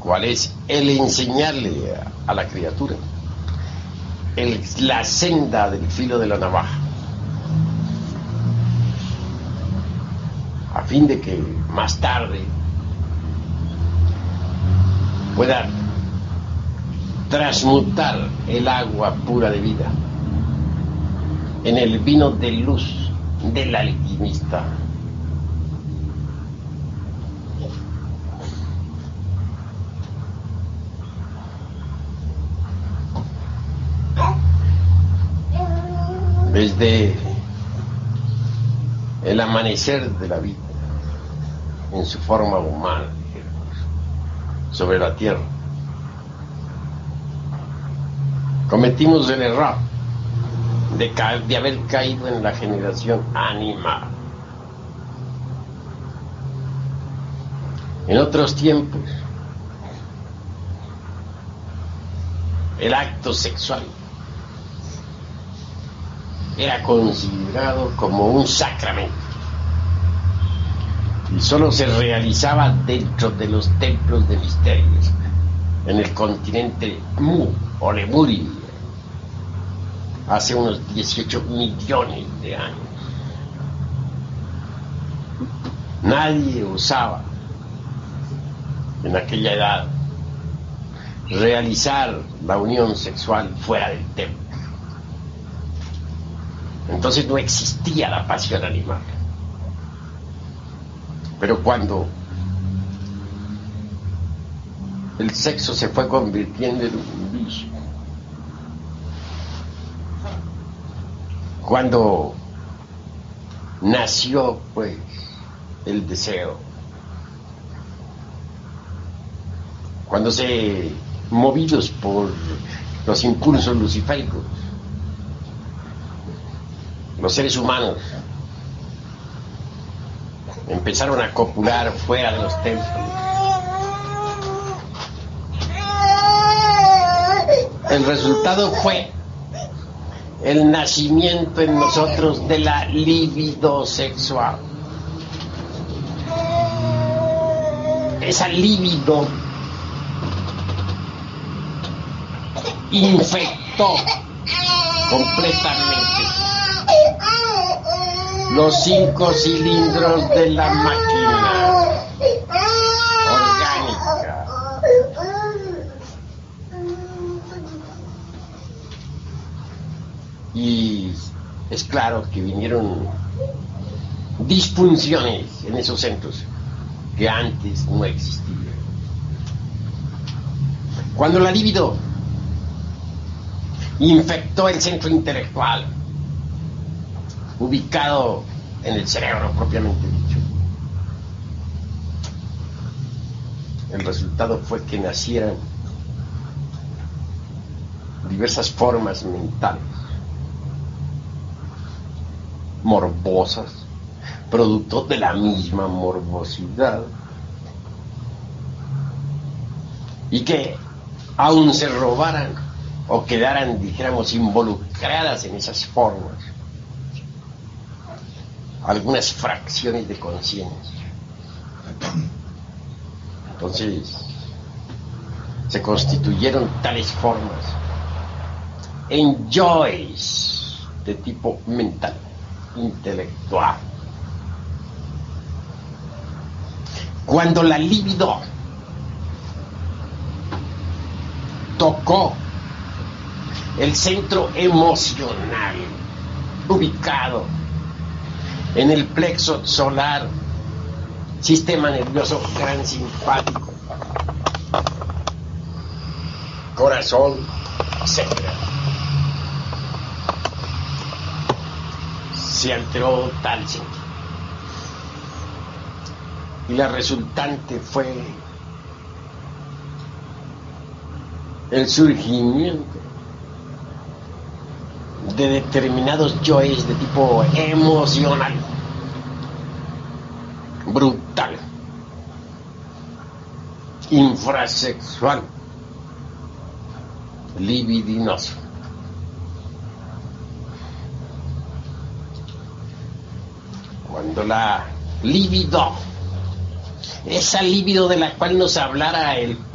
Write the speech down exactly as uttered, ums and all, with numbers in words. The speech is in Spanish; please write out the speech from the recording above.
cuál es el enseñarle a, a la criatura el, la senda del filo de la navaja, a fin de que más tarde pueda transmutar el agua pura de vida en el vino de luz del alquimista. Desde el amanecer de la vida en su forma humana sobre la tierra, cometimos el error de, ca de haber caído en la generación animal. En otros tiempos, el acto sexual era considerado como un sacramento y solo se realizaba dentro de los templos de misterios en el continente Mu o Lemuria hace unos dieciocho millones de años. Nadie osaba en aquella edad realizar la unión sexual fuera del templo. Entonces no existía la pasión animal. Pero cuando el sexo se fue convirtiendo en un vicio, cuando nació pues el deseo, cuando se, movidos por los impulsos luciféricos, los seres humanos empezaron a copular fuera de los templos, el resultado fue el nacimiento en nosotros de la libido sexual. Esa libido infectó completamente los cinco cilindros de la máquina orgánica. Y es claro que vinieron disfunciones en esos centros que antes no existían. Cuando la libido infectó el centro intelectual, ubicado en el cerebro propiamente dicho, el resultado fue que nacieran diversas formas mentales morbosas, producto de la misma morbosidad, y que aún se robaran o quedaran, dijéramos, involucradas en esas formas algunas fracciones de conciencia. Entonces se constituyeron tales formas en yoes de tipo mental, intelectual. Cuando la libido tocó el centro emocional ubicado en el plexo solar, sistema nervioso gran simpático, corazón, etcétera, se alteró tal sentido, y la resultante fue el surgimiento de determinados yoes de tipo emocional, brutal, infrasexual, libidinoso. Cuando la libido, esa libido de la cual nos hablara el